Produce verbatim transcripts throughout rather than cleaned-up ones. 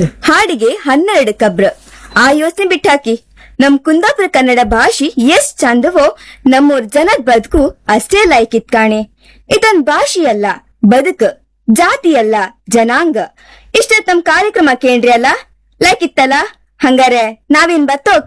ಹಾಡಿಗೆ ಹನ್ನೆರಡು ಕಬ್ರ ಆ ಯೋಚನೆ ಬಿಟ್ಟಾಕಿ. ನಮ್ ಕುಂದಾಪುರ ಕನ್ನಡ ಭಾಷೆ ಎಷ್ಟ್ ಚಂದವೋ ನಮ್ಮೂರ್ ಜನದ್ ಬದುಕು ಅಷ್ಟೇ ಲೈಕಿತ್ ಕಾಣೆ. ಇದೊಂದ್ ಭಾಷೆಯಲ್ಲ, ಬದುಕು, ಜಾತಿಯಲ್ಲ, ಜನಾಂಗ. ಇಷ್ಟ ತಮ್ ಕಾರ್ಯಕ್ರಮ ಕೇಂದ್ರಿ ಅಲ್ಲ, ಲೈಕಿತ್ತಲ್ಲ. ಹಂಗಾರೆ ನಾವೇನ್ ಬತ್ತೋಕ?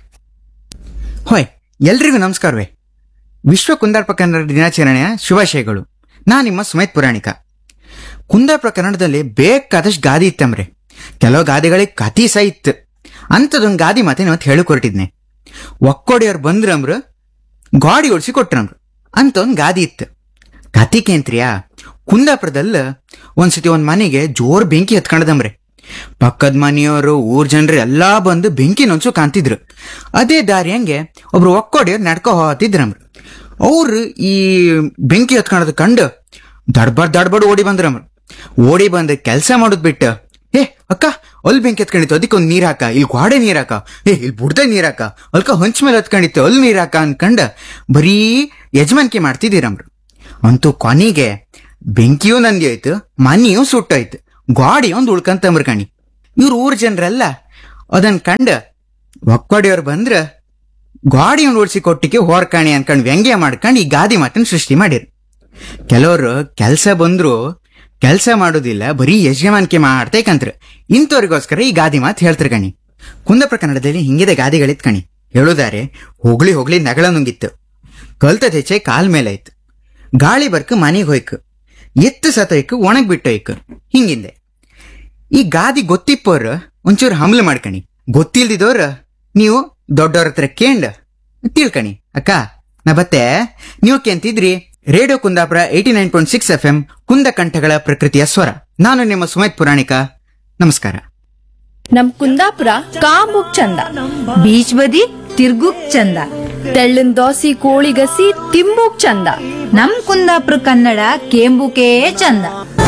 ಹೋಯ್, ಎಲ್ರಿಗೂ ನಮಸ್ಕಾರವೇ. ವಿಶ್ವ ಕುಂದಾಪುರ ಕನ್ನಡ ದಿನಾಚರಣೆಯ ಶುಭಾಶಯಗಳು. ನಾ ನಿಮ್ಮ ಸುಮೇತ್ ಪುರಾಣಿಕ. ಕುಂದಾಪುರ ಕನ್ನಡದಲ್ಲಿ ಬೇಕಾದಷ್ಟು ಗಾದಿ ಇತ್ತಂಬ್ರೆ. ಕೆಲವು ಗಾದಿಗಳಿಗೆ ಕತಿ ಸಹ ಇತ್ತು. ಅಂಥದೊಂದು ಗಾದಿ ಮಾತೆ ಇವತ್ತು ಹೇಳಿ ಕೊಟ್ಟಿದ್ನೆ. ಒಕ್ಕೋಡಿಯವ್ರು ಬಂದ್ರಮ್ರು, ಗಾಡಿ ಓಡಿಸಿ ಕೊಟ್ರಮ್ರು ಅಂತ ಒಂದು ಗಾದಿ ಇತ್ತು. ಕತಿ ಕೇಂತ್ರಿಯಾ, ಕುಂದಾಪುರದಲ್ಲ ಒಂದ್ಸತಿ ಒಂದ್ ಮನೆಗೆ ಜೋರ್ ಬೆಂಕಿ ಹತ್ಕೊಂಡದಂಬ್ರೆ. ಪಕ್ಕದ ಮನೆಯವರು, ಊರ್ ಜನರು ಎಲ್ಲಾ ಬಂದು ಬೆಂಕಿ ನೊಂಚು ಕಾಣ್ತಿದ್ರು. ಅದೇ ದಾರಿ ಹಂಗೆ ಒಬ್ರು ಒಕ್ಕೋಡಿಯವ್ರು ನಡ್ಕೊ ಹೋಗ್ತಿದ್ರಮ್ರು. ಅವ್ರು ಈ ಬೆಂಕಿ ಹತ್ಕೊಳ್ಳೋದು ಕಂಡು ದಡ್ಬಾರ್ಡ್ ದಡ್ಬಾರ್ಡ್ ಓಡಿ ಬಂದ್ರಮ್ರು. ಓಡಿ ಬಂದು ಕೆಲಸ ಮಾಡೋದ್ ಬಿಟ್ಟು, ಏ ಅಕ್ಕ ಅಲ್ಲಿ ಬೆಂಕಿ ಹತ್ಕೊಂಡಿತ್ತು, ಅದಕ್ಕೆ ಒಂದ್ ನೀರ್ ಹಾಕ, ಇಲ್ಲಿ ಗೋಡೆ ನೀರ್ ಹಾಕ, ಏ ಇಲ್ಲಿ ಬುಡ್ದೆ ನೀರ್ ಹಾಕ, ಅಲ್ಕ ಹೊಂಚ ಮೇಲೆ ಹತ್ಕೊಂಡಿತ್ತು ಅಲ್ಲಿ ನೀರ್ ಹಾಕ ಅನ್ಕಂಡ ಬರೀ ಯಜಮಾನಿಕೆ ಮಾಡ್ತಿದ್ದೀರಮ್ರು. ಅಂತೂ ಕೊನೆಗೆ ಬೆಂಕಿಯೂ ನಂದಿ ಆಯ್ತು, ಮನಿಯೂ ಸುಟ್ಟಾಯ್ತು, ಗಾಡಿ ಒಂದ್ ಉಳ್ಕಂತಂಬ್ರ ಕಣಿ. ಇವ್ರ ಊರ್ ಜನರೆಲ್ಲ ಅದನ್ ಕಂಡ ಒಕ್ಕೋಡಿಯವ್ರು ಬಂದ್ರ ಗಾಡಿ ಒಂದು ಓಡಿಸಿ ಕೊಟ್ಟಿಗೆ ಹೊರ್ಕಾಣಿ ಅನ್ಕೊಂಡ್ ವ್ಯಂಗ್ಯ ಮಾಡ್ಕೊಂಡು ಈ ಗಾದಿ ಮಾತನ್ನ ಸೃಷ್ಟಿ ಮಾಡಿರು. ಕೆಲವರು ಕೆಲ್ಸ ಬಂದ್ರು ಕೆಲ್ಸ ಮಾಡೋದಿಲ್ಲ, ಬರೀ ಯಜಮಾನಿಕೆ ಮಾಡ್ತೇಕಂತ್ರ. ಇಂಥವ್ರಿಗೋಸ್ಕರ ಈ ಗಾದಿ ಮಾತು ಹೇಳ್ತಾರೆ ಕಣಿ. ಕುಂದಾಪುರ ಕನ್ನಡದಲ್ಲಿ ಹಿಂಗಿದೆ ಗಾದಿಗಳಿತ್ ಕಣಿ. ಹೇಳುದಾರೆ, ಹೋಗ್ಲಿ ಹೋಗ್ಲಿ ನಗಳ ನುಂಗಿತ್ತು, ಕಲ್ತದ ಹೆಚ್ಚೆ ಕಾಲ್ ಮೇಲಾಯ್ತು, ಗಾಳಿ ಬರ್ಕ ಮನೆಗೆ ಹೋಯ್ಕು, ಎತ್ತು ಸತೋಯ್ಕು ಒಣಗ್ ಬಿಟ್ಟೋಯ್ಕು, ಹಿಂಗಿದೆ. ಈ ಗಾದಿ ಗೊತ್ತಿಪ್ಪವ್ರ ಒಂಚೂರು ಹಮ್ಲ ಮಾಡ್ಕಣಿ. ಗೊತ್ತಿಲ್ದಿದವ್ರ ನೀವು ದೊಡ್ಡವ್ರ ಹತ್ರ ಕೇಂಡ ತಿಳ್ಕಣಿ. ಅಕ್ಕ ನಾ ಬತ್ತೆ, ನೀವು ಕೇಂತಿದ್ರಿ radio Kundapura eighty nine point six F M, ಕುಂದ ಕಂಠಗಳ ಪ್ರಕೃತಿಯ ಸ್ವರ. ನಾನು ನಿಮ್ಮ ಸುಮೇತ್ ಪುರಾಣಿಕ. ನಮಸ್ಕಾರ. ನಮ್ ಕುಂದಾಪುರ ಕಾಂಬುಕ್ ಚಂದ, ಬೀಚ್ ಬದಿ ತಿರ್ಗುಕ್ ಚಂದ, ತೆಳ್ಳನ್ ದೋಸಿ ಕೋಳಿ ಗಸಿ ತಿಂಬುಕ್ ಚಂದ. ನಮ್ ಕುಂದಾಪುರ ಕನ್ನಡ ಕೇಂಬುಕೇ ಚಂದ.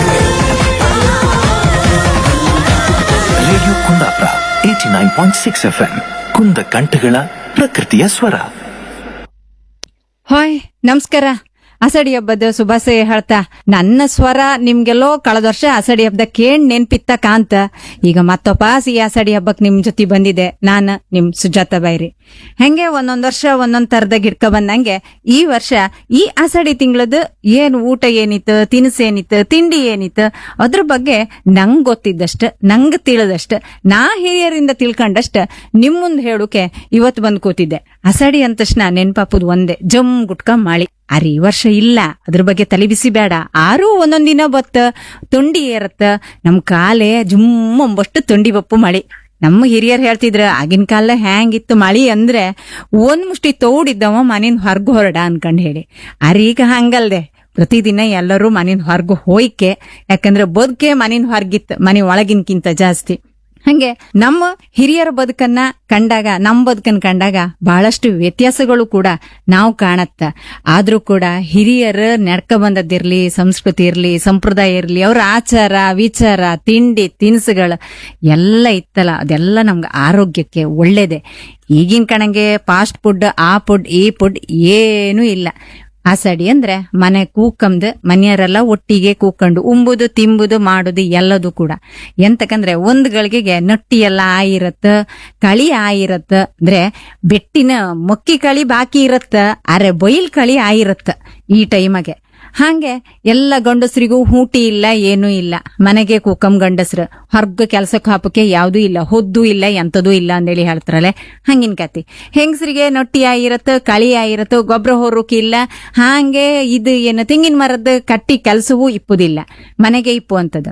Radio Kundapura eighty nine point six F M, ಕುಂದ ಕಂಠಗಳ ಪ್ರಕೃತಿಯ ಸ್ವರ. ಹಾಯ್, ನಮಸ್ಕಾರ. ಅಸಡಿ ಹಬ್ಬದ ಶುಭಾಶಯ ಹೇಳ್ತಾ, ನನ್ನ ಸ್ವರ ನಿಮ್ಗೆಲ್ಲೋ ಕಳೆದ ವರ್ಷ ಅಸಡಿ ಹಬ್ಬದ ಕೇಳ್ ನೆನ್ಪಿತ್ತ ಕಾಂತ ಈಗ ಮತ್ತೊಪಾಸಿ ಅಸಡಿ ಹಬ್ಬಕ್ ನಿಮ್ ಜೊತೆ ಬಂದಿದೆ. ನಾನು ನಿಮ್ ಸುಜಾತ ಬೈರಿ. ಹೆಂಗೆ ಒಂದೊಂದ್ ವರ್ಷ ಒಂದೊಂದ್ ತರದ ಗಿಡ್ಕ ಬಂದಂಗೆ ಈ ವರ್ಷ ಈ ಅಸಡಿ ತಿಂಗಳದ ಏನ್ ಊಟ ಏನಿತ್ತು, ತಿನಿಸೇನಿತ್ತು, ತಿಂಡಿ ಏನಿತ್ತು ಅದ್ರ ಬಗ್ಗೆ ನಂಗ್ ಗೊತ್ತಿದ್ದಷ್ಟ, ನಂಗ್ ತಿಳಿದಷ್ಟ, ನಾ ಹಿರಿಯರಿಂದ ತಿಳ್ಕೊಂಡಷ್ಟ ನಿಮ್ ಮುಂದ್ ಹೇಳುಕೆ ಇವತ್ ಬಂದ್ ಕೂತಿದ್ದೆ. ಅಸಡಿ ಅಂದ ತಕ್ಷಣ ನೆನ್ಪಾಪುದ್ ಒಂದೇ, ಜಮ್ ಗುಟ್ಕ ಮಾಳಿ. ಅರೆ ಈ ವರ್ಷ ಇಲ್ಲ, ಅದ್ರ ಬಗ್ಗೆ ತಲೆ ಬಿಸಿ ಬೇಡ. ಆರೂ ಒಂದೊಂದ್ ದಿನ ಬತ್ತ ತೊಂಡಿ ಏರತ್ತ, ನಮ್ ಕಾಲೇ ಜುಮ್ ಅಂಬಷ್ಟು ತೊಂಡಿ ಬಪ್ಪು ಮಳಿ. ನಮ್ಮ ಹಿರಿಯರ್ ಹೇಳ್ತಿದ್ರ ಆಗಿನ ಕಾಲ ಹ್ಯಾಂಗಿತ್ತು ಮಳಿ ಅಂದ್ರೆ ಒಂದ್ ಮುಷ್ಟಿ ತೋಡಿದ್ದವ ಮನಿನ್ ಹೊರ್ಗು ಹೊರಡ ಅನ್ಕಂಡ್ ಹೇಳಿ. ಅರೆ ಈಗ ಹಂಗಲ್ದೆ, ಪ್ರತಿದಿನ ಎಲ್ಲರೂ ಮನಿನ್ ಹೊರ್ಗು ಹೋಯ್ಕೆ. ಯಾಕಂದ್ರೆ ಬದುಕೆ ಮನಿನ್ ಹೊರ್ಗಿತ್ತು, ಮನೆ ಒಳಗಿನ್ಕಿಂತ ಜಾಸ್ತಿ. ಹಂಗೆ ನಮ್ಮ ಹಿರಿಯರ ಬದುಕನ್ನ ಕಂಡಾಗ, ನಮ್ ಬದುಕನ್ನ ಕಂಡಾಗ ಬಹಳಷ್ಟು ವ್ಯತ್ಯಾಸಗಳು ಕೂಡ ನಾವು ಕಾಣತ್ತ. ಆದ್ರೂ ಕೂಡ ಹಿರಿಯರ ನಡ್ಕ ಬಂದದ್ದಿರ್ಲಿ, ಸಂಸ್ಕೃತಿ ಇರ್ಲಿ, ಸಂಪ್ರದಾಯ ಇರ್ಲಿ, ಅವ್ರ ಆಚಾರ ವಿಚಾರ, ತಿಂಡಿ ತಿನಿಸುಗಳು ಎಲ್ಲ ಇತ್ತಲ್ಲ, ಅದೆಲ್ಲ ನಮ್ಗೆ ಆರೋಗ್ಯಕ್ಕೆ ಒಳ್ಳೇದೆ. ಈಗಿನ ಕಣಂಗೆ ಫಾಸ್ಟ್ ಫುಡ್, ಆ ಫುಡ್ ಈ ಫುಡ್ ಏನೂ ಇಲ್ಲ. ಆಸಡಿ ಅಂದ್ರೆ ಮನೆ ಕೂಕಂದು ಮನೆಯವರೆಲ್ಲ ಒಟ್ಟಿಗೆ ಕೂಕೊಂಡು ಉಂಬುದು ತಿಂಬುದು ಮಾಡುದು ಎಲ್ಲದು ಕೂಡ. ಎಂತಕಂದ್ರೆ ಒಂದ್ ಗಳಿಗೆಗೆ ನಟ್ಟಿ ಎಲ್ಲ ಆಯಿರತ್ತ, ಕಳಿ ಆಯಿರತ್ತ, ಅಂದ್ರೆ ಬೆಟ್ಟಿನ ಮೊಕ್ಕಿ ಕಳಿ ಬಾಕಿ ಇರತ್ತ, ಅರೆ ಬೈಲ್ ಕಳಿ ಆಯಿರತ್ತ ಈ ಟೈಮಗೆ. ಹಾಗೆ ಎಲ್ಲ ಗಂಡಸ್ರಿಗೂ ಹೂಟಿ ಇಲ್ಲ, ಏನೂ ಇಲ್ಲ. ಮನೆಗೆ ಕೂಕಂ ಗಂಡಸ್ರು, ಹೊರ್ಗ ಕೆಲ್ಸಕ್ಕೆ ಹಾಪಕ್ಕೆ ಯಾವ್ದೂ ಇಲ್ಲ, ಹೊದ್ದು ಇಲ್ಲ, ಎಂತದೂ ಇಲ್ಲ ಅಂದೇಳಿ ಹೇಳ್ತಾರಲ್ಲ, ಹಂಗಿನ ಕತಿ. ಹೆಂಗಸ್ರಿಗೆ ನೊಟ್ಟಿ ಆಗಿರತ್ತ, ಕಳಿ ಆಗಿರತ್ತ, ಗೊಬ್ಬರ ಹೊರೋಕೆ ಇಲ್ಲ. ಹಾಗೆ ಇದು ಏನು ತೆಂಗಿನ ಮರದ ಕಟ್ಟಿ ಕೆಲ್ಸವೂ ಇಪ್ಪುದಿಲ್ಲ, ಮನೆಗೆ ಇಪ್ಪು ಅಂತದ.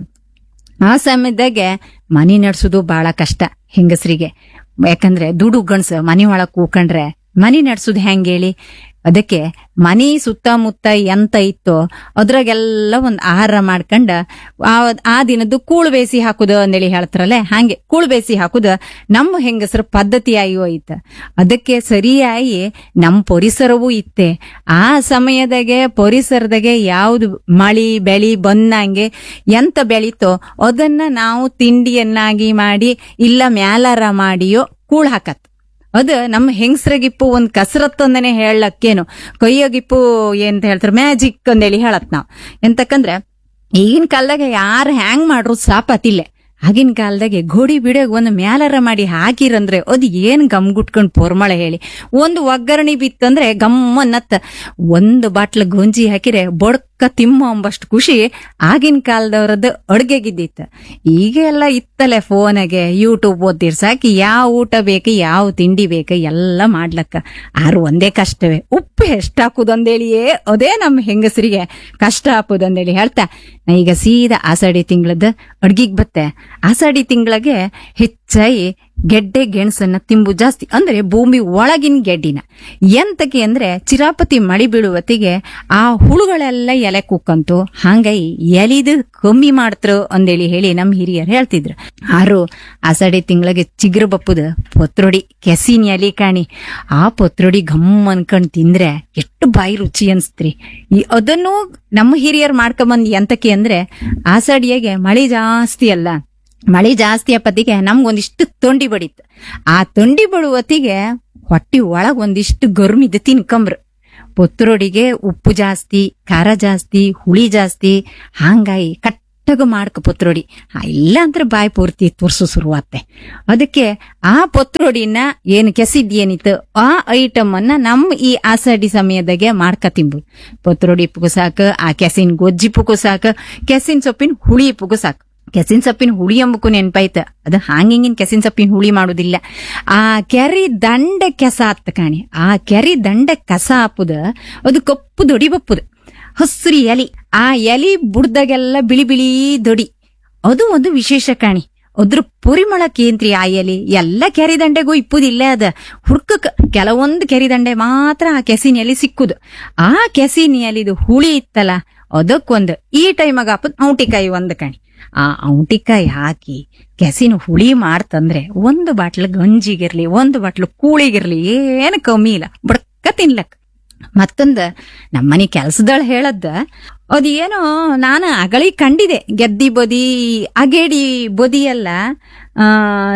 ಆ ಸಮಯದಾಗೆ ಮನಿ ನಡ್ಸೋದು ಬಹಳ ಕಷ್ಟ ಹೆಂಗಸ್ರಿಗೆ. ಯಾಕಂದ್ರೆ ದುಡು ಗಣಸ ಮನಿ ಒಳಗ್ ಕೂಕೊಂಡ್ರೆ ಮನಿ ನಡ್ಸುದ್ ಹೆಂಗ್ ಹೇಳಿ? ಅದಕ್ಕೆ ಮನಿ ಸುತ್ತಮುತ್ತ ಎಂತ ಇತ್ತೋ ಅದ್ರಾಗೆಲ್ಲ ಒಂದ್ ಆಹಾರ ಮಾಡ್ಕೊಂಡ ಆ ದಿನದ್ದು ಕೂಳು ಬೇಸಿ ಹಾಕುದು ಅಂದೇಳಿ ಹೇಳ್ತಾರಲ್ಲ, ಹಾಗೆ ಕೂಳು ಬೇಸಿ ಹಾಕುದ ನಮ್ಮ ಹೆಂಗಸರ ಪದ್ಧತಿ ಆಗಿ ಹೋಯ್ತ. ಅದಕ್ಕೆ ಸರಿಯಾಗಿ ನಮ್ ಪರಿಸರವೂ ಇತ್ತೆ. ಆ ಸಮಯದಾಗೆ ಪರಿಸರದಾಗೆ ಯಾವ್ದು ಮಳಿ ಬೆಳಿ ಬಂದಂಗೆ ಎಂತ ಬೆಳೀತೋ ಅದನ್ನ ನಾವು ತಿಂಡಿಯನ್ನಾಗಿ ಮಾಡಿ ಇಲ್ಲ ಮ್ಯಾಲಾರ ಮಾಡಿಯೋ ಕೂಳ್ ಹಾಕತ್. ಅದು ನಮ್ಮ ಹೆಂಗಸ್ರಗಿಪ್ಪು ಒಂದ್ ಕಸರತ್ತು ಅಂದನೆ ಹೇಳಕ್ಕೇನು, ಕೈಯಗಿಪ್ಪು ಏನ್ ಹೇಳ್ತಾರೆ ಮ್ಯಾಜಿಕ್ ಅಂದೇಳಿ ಹೇಳತ್ ನಾವ್. ಎಂತಕಂದ್ರೆ ಈಗಿನ ಕಾಲದಾಗ ಯಾರು ಹ್ಯಾಂಗ್ ಮಾಡ್ರು ಸಾಪತಿಲ್ಲೆ. ಆಗಿನ ಕಾಲದಾಗೆ ಗೋಡಿ ಬಿಡೋಗ್ ಒಂದು ಮ್ಯಾಲರ ಮಾಡಿ ಹಾಕಿರಂದ್ರೆ ಅದು ಏನ್ ಗಮ್ಗುಟ್ಕೊಂಡ್ ಪೊರ್ಮಳೆ ಹೇಳಿ. ಒಂದು ಒಗ್ಗರಣೆ ಬಿತ್ತಂದ್ರೆ ಗಮ್ಮನ್ನತ್ತ ಒಂದು ಬಾಟ್ಲ ಗೊಂಜಿ ಹಾಕಿರೆ ಬೊಡ್ಕ ತಿಮ್ಮ ಅಂಬಷ್ಟು ಖುಷಿ ಆಗಿನ ಕಾಲದವ್ರದ್ದು ಅಡ್ಗೆಗಿದ್ದಿತ್ತು. ಈಗ ಎಲ್ಲ ಇತ್ತಲೆ ಫೋನಾಗೆ ಯೂಟ್ಯೂಬ್ ಓದ್ತಿರ್ ಸಾಕಿ ಯಾವ ಊಟ ಬೇಕು ಯಾವ ತಿಂಡಿ ಬೇಕು ಎಲ್ಲ ಮಾಡ್ಲಕ್ಕ. ಆರು ಒಂದೇ ಕಷ್ಟವೇ, ಉಪ್ಪು ಎಷ್ಟ್ ಹಾಕುದಂದೇಳಿಯೇ ಅದೇ ನಮ್ಮ ಹೆಂಗಸರಿಗೆ ಕಷ್ಟ ಹಾಕುದಂದೇಳಿ ಹೇಳ್ತಾ ನಾ ಈಗ ಸೀದಾ ಆಷಾಢಿ ತಿಂಗಳದ ಅಡ್ಗಿಗ್ ಬತ್ತೆ. ಆಷಾಢಿ ತಿಂಗಳಿಗೆ ಹೆಚ್ಚಾಗಿ ಗೆಡ್ಡೆ ಗೆಣಸನ್ನ ತಿಂಬು ಜಾಸ್ತಿ, ಅಂದ್ರೆ ಭೂಮಿ ಒಳಗಿನ ಗೆಡ್ಡಿನ. ಎಂತಕ್ಕೆ ಅಂದ್ರೆ ಚಿರಾಪತಿ ಮಳಿ ಬೀಳುವತ್ತಿಗೆ ಆ ಹುಳುಗಳೆಲ್ಲ ಎಲೆ ಕುಕ್ಕಂತು, ಹಂಗಾಗಿ ಎಲಿದು ಕಮ್ಮಿ ಮಾಡ್ತರು ಅಂದೇಳಿ ಹೇಳಿ ನಮ್ ಹಿರಿಯರು ಹೇಳ್ತಿದ್ರು. ಆರು ಆಷಾಢಿ ತಿಂಗಳಿಗೆ ಚಿಗ್ರ ಬಪ್ಪುದ ಪತ್ರೊಡಿ ಕೆಸಿನ ಎಲಿ ಕಾಣಿ, ಆ ಪತ್ರೊಡಿ ಘಮ್ ಅನ್ಕೊಂಡ್ ತಿಂದ್ರೆ ಎಷ್ಟು ಬಾಯಿ ರುಚಿ ಅನ್ಸ್ತ್ರಿ. ಈ ಅದನ್ನು ನಮ್ಮ ಹಿರಿಯರು ಮಾಡ್ಕೊಂಬಂದ್ ಎಂತಕ್ಕೆ ಅಂದ್ರೆ ಆಷಾಢಿಯಾಗೆ ಮಳಿ ಜಾಸ್ತಿ ಅಲ್ಲ, ಮಳಿ ಜಾಸ್ತಿ ಅಪ್ಪತ್ತಿಗೆ ನಮ್ಗೊಂದಿಷ್ಟು ತೊಂಡಿ ಬಡಿತ್ತು. ಆ ತೊಂಡಿ ಬಡುವತ್ತಿಗೆ ಹೊಟ್ಟಿ ಒಳಗ್ ಒಂದಿಷ್ಟು ಗರ್ಮಿದ್ ತಿನ್ಕಂಬ್ರು. ಪತ್ರೊಡಿಗೆ ಉಪ್ಪು ಜಾಸ್ತಿ, ಖಾರ ಜಾಸ್ತಿ, ಹುಳಿ ಜಾಸ್ತಿ, ಹಂಗಾಗಿ ಕಟ್ಟಗ ಮಾಡ್ಕ ಪತ್ರೊಡಿ. ಇಲ್ಲ ಅಂದ್ರೆ ಬಾಯಿ ಪೂರ್ತಿ ತುರ್ಸು ಶುರುವಾತ್ತೆ. ಅದಕ್ಕೆ ಆ ಪತ್ರೊಡಿನ ಏನ್ ಕೆಸಿದ್ ಏನಿತ್ತು ಆ ಐಟಮ್ ಅನ್ನ ನಮ್ ಈ ಆಷಾಢಿ ಸಮಯದಾಗೆ ಮಾಡ್ಕ ತಿಂಬುದು. ಪತ್ರೊಡಿ ಪುಗು ಸಾಕು, ಆ ಕೆಸಿನ ಗೊಜ್ಜಿ ಪುಗು ಸಾಕು, ಕೆಸಿನ ಸೊಪ್ಪಿನ ಹುಳಿ ಪುಗು ಸಾಕು. ಕೆಸಿನ ಸೊಪ್ಪಿನ ಹುಳಿ ಅಂಬಕು ನೆನ್ಪಾಯ್ತ, ಅದು ಹಾಂಗಿಂಗಿನ ಕೆಸಿನ ಸೊಪ್ಪಿನ ಹುಳಿ ಮಾಡುದಿಲ್ಲ. ಆ ಕೆರಿ ದಂಡೆ ಕೆಸ ಆತ್ತ ಕಾಣಿ, ಆ ಕೆರಿ ದಂಡೆ ಕಸ ಹಾಪುದ ಅದು ಕಪ್ಪು ದೊಡಿ ಬಪ್ಪುದ, ಹಸ್ರಿ ಎಲಿ. ಆ ಎಲಿ ಬುಡ್ದಾಗೆಲ್ಲ ಬಿಳಿ ಬಿಳಿ ದೊಡಿ, ಅದು ಒಂದು ವಿಶೇಷ ಕಾಣಿ. ಅದ್ರ ಪರಿಮಳ ಕೇಂದ್ರಿ ಆ ಎಲಿ. ಎಲ್ಲ ಕೆರಿ ದಂಡೆಗೂ ಇಪ್ಪುದಿಲ್ಲ, ಅದ ಹುಡ್ಕಕ್ ಕೆಲವೊಂದು ಕೆರಿ ದಂಡೆ ಮಾತ್ರ ಆ ಕೆಸಿನ ಎಲಿ ಸಿಕ್ಕುದು. ಆ ಕೆಸಿನ ಎಲಿದು ಹುಳಿ ಇತ್ತಲ್ಲ ಅದಕ್ಕೊಂದು ಈ ಟೈಮಾಗ ಹಾಪುದ್ ಔಟಿಕಾಯಿ ಒಂದು ಕಾಣಿ. ಆ ಔಟಿಕಾಯಿ ಹಾಕಿ ಕೆಸಿನ ಹುಳಿ ಮಾಡ್ತಂದ್ರೆ ಒಂದು ಬಾಟ್ಲು ಗಂಜಿಗಿರ್ಲಿ ಒಂದು ಬಾಟ್ಲು ಕೂಳಿಗಿರ್ಲಿ ಏನು ಕಮ್ಮಿ ಇಲ್ಲ, ಬಡ್ಕ ತಿನ್ಲಕ್. ಮತ್ತೊಂದ ನಮ್ಮನಿ ಕೆಲ್ಸದಳ ಹೇಳದ್ದ ಅದ್ ಏನೋ ನಾನು ಅಗಳಿ ಕಂಡಿದೆ, ಗೆದ್ದಿ ಬದಿ ಅಗೇಡಿ ಬದಿ ಎಲ್ಲ ಆ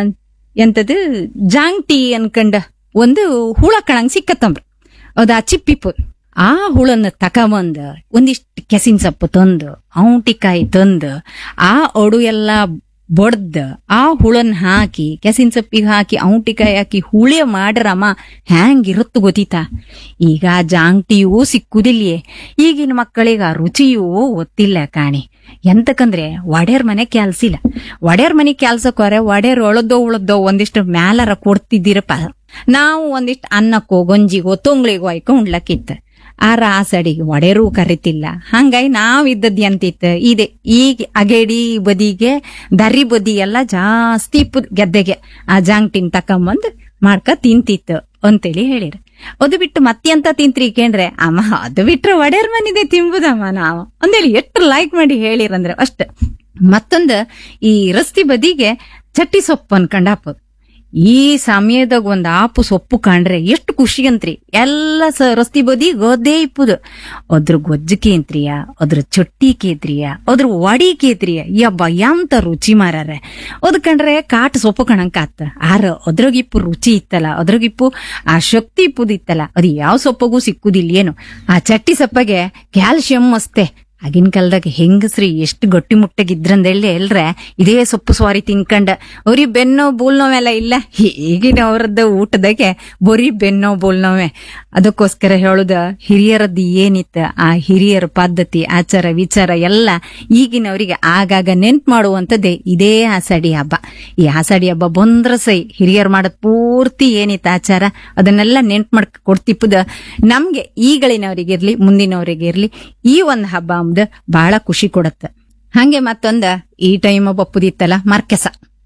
ಎಂತದು ಜಾಂಗ್ಟಿ ಅನ್ಕಂಡ ಒಂದು ಹುಳ ಕಣಂಗ್ ಸಿಕ್ಕತ್ತಂಬ್ರ. ಅದ ಚಿಪ್ಪಿಪು ಆ ಹುಳನ್ನ ತಕಬಂದ ಒಂದಿಷ್ಟು ಕೆಸಿನ ಸೊಪ್ಪು ತಂದು ಔಟಿಕಾಯಿ ತಂದು ಆ ಒಡು ಎಲ್ಲ ಬಡ್ದ ಆ ಹುಳನ್ ಹಾಕಿ ಕೆಸಿನ ಸೊಪ್ಪಿಗೆ ಹಾಕಿ ಔಟಿಕಾಯಿ ಹಾಕಿ ಹುಳಿ ಮಾಡ್ರಮ್ಮ ಹ್ಯಾಂಗಿರುತ್ತ ಗೊತ್ತಿತಾ. ಈಗ ಜಾಂಗ್ಟಿಯೂ ಸಿಕ್ಕುದಿಲ್ಯೇ, ಈಗಿನ ಮಕ್ಕಳಿಗ ರುಚಿಯೂ ಗೊತ್ತಿಲ್ಲ ಕಾಣಿ. ಎಂತಕಂದ್ರೆ ಒಡೆಯರ್ ಮನೆ ಕೆಲ್ಸಿಲ್ಲ, ಒಡೆಯರ್ ಮನೆ ಕೆಲ್ಸಕ್ಕೋರೆ ಒಡೆಯರ್ ಒಳದೋ ಉಳದೋ ಒಂದಿಷ್ಟು ಮ್ಯಾಲರ ಕೊಡ್ತಿದ್ದೀರಪ್ಪ. ನಾವು ಒಂದಿಷ್ಟು ಅನ್ನಕ್ಕೋ ಗಂಜಿಗೋ ತೊಂಗ್ಳಿಗೋ ಆಯ್ಕೊ ಉಣ್ಲಕ್ಕಿತ್ತ. ಆ ರಾಸಡಿಗೆ ಒಡೆರೂ ಕರಿತಿಲ್ಲ, ಹಂಗಾಗಿ ನಾವ್ ಇದ್ದದ್ ಎಂತಿತ್ತು ಇದೆ. ಈಗ ಅಗೇಡಿ ಬದಿಗೆ ದರಿ ಬದಿ ಎಲ್ಲ ಜಾಸ್ತಿ ಇಪ್ಪುದ್ ಗೆದ್ದೆಗೆ ಆ ಜಾಂಗ್ಟಿನ್ ತಕೊಂಬಂದ್ ಮಾಡ್ಕ ತಿಂತಿತ್ತು ಅಂತೇಳಿ ಹೇಳಿರ. ಅದು ಬಿಟ್ಟು ಮತ್ತೆಂತ ತಿಂತ್ರಿ ಕೇಂದ್ರೆ ಅಮ್ಮ ಅದು ಬಿಟ್ರೆ ಒಡೆಯರ್ ಮನಿದೆ ತಿಂಬುದಮ್ಮ ನಾವು ಅಂದೇಳಿ ಎಷ್ಟು ಲೈಕ್ ಮಾಡಿ ಹೇಳಿರಂದ್ರೆ ಅಷ್ಟ. ಮತ್ತೊಂದ ಈ ರಸ್ತಿ ಬದಿಗೆ ಚಟ್ಟಿ ಸೊಪ್ಪು ಅನ್ಕೊಂಡ್ ಹಾಕೋದು. ಈ ಸಮಯದಾಗ ಒಂದ್ ಆಪು ಸೊಪ್ಪು ಕಾಣ್ರೆ ಎಷ್ಟು ಖುಷಿ ಅಂತ್ರಿ. ಎಲ್ಲ ಸ ರಸ್ತಿ ಬದಿ ಗದ್ದೆ ಇಪ್ಪುದು. ಅದ್ರ ಗೊಜ್ಜು ಕೇಂತ್ರಿಯ, ಅದ್ರ ಚೊಟ್ಟಿ ಕೇತ್ರಿಯ, ಅದ್ರ ವಡಿ ಕೇತ್ರಿಯ, ಯಬ್ಬ ಎಂತ ರುಚಿ ಮಾರಾರೆ. ಅದ್ ಕಂಡ್ರೆ ಕಾಟ್ ಸೊಪ್ಪು ಕಣಂಕ ಆತ. ಆರ ಅದ್ರಾಗಿಪ್ಪು ರುಚಿ ಇತ್ತಲ್ಲ, ಅದ್ರಾಗಿಪ್ಪು ಆ ಶಕ್ತಿ ಇಪ್ಪುದಿತ್ತಲ್ಲ, ಅದು ಯಾವ ಸೊಪ್ಪಗೂ ಸಿಕ್ಕುದಿಲ್ಲ ಏನು. ಆ ಚಟ್ಟಿ ಸೊಪ್ಪಗೆ ಕ್ಯಾಲ್ಸಿಯಂ ಅಷ್ಟೇ. ಆಗಿನ ಕಾಲದಾಗ ಹೆಂಗಸ್ರಿ ಎಷ್ಟು ಗಟ್ಟಿ ಮುಟ್ಟಗಿದ್ರಂದೇಳಿ ಎಲ್ರೆ ಇದೇ ಸೊಪ್ಪು ಸ್ವಾರಿ ತಿನ್ಕಂಡ ಅವ್ರಿಗೆ ಬೆನ್ನೋ ಬೋಲ್ನೋವೆಲ್ಲ ಇಲ್ಲ. ಈಗಿನ ಅವ್ರದ್ದು ಊಟದಾಗೆ ಬರೀ ಬೆನ್ನೋ ಬೋಲ್ನೋವೆ. ಅದಕ್ಕೋಸ್ಕರ ಹೇಳುದ ಹಿರಿಯರದ್ದು ಏನಿತ್ತ ಆ ಹಿರಿಯರ ಪದ್ಧತಿ ಆಚಾರ ವಿಚಾರ ಎಲ್ಲ ಈಗಿನವರಿಗೆ ಆಗಾಗ ನೆನ್ಪು ಮಾಡುವಂತದ್ದೇ ಇದೇ ಆಷಾಢಿ ಹಬ್ಬ. ಈ ಆಷಾಢಿ ಹಬ್ಬ ಬಂದ್ರ ಸೈ ಹಿರಿಯರ್ ಮಾಡದ್ ಪೂರ್ತಿ ಏನಿತ್ತ ಆಚಾರ ಅದನ್ನೆಲ್ಲ ನೆನ್ಪು ಮಾಡ್ ಕೊಡ್ತಿಪ್ಪದ ನಮ್ಗೆ ಈಗಳಿನವರಿಗಿರ್ಲಿ ಮುಂದಿನವರಿಗಿರ್ಲಿ ಈ ಒಂದ್ ಹಬ್ಬ ಅಂಬುದು ಬಹಳ ಖುಷಿ ಕೊಡತ್ತ. ಹಂಗೆ ಮತ್ತೊಂದ ಈ ಟೈಮ್ ಬಪ್ಪುದಿತ್ತಲ್ಲ ಮರ್ಕೆಸ,